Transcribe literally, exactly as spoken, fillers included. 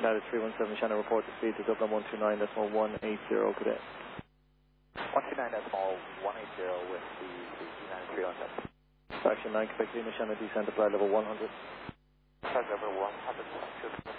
United three one seven, Shannon, report the speed to Dublin one two nine point one eight zero, good day. one two nine point one eight zero with the United three one seven. Action nine, Quebec Lima, Shannon, descend to flight level one hundred. Flight level one hundred.